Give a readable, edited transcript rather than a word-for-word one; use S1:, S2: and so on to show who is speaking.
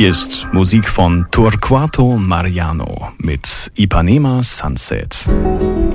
S1: Hier ist Musik von Torquato Mariano mit Ipanema Sunset.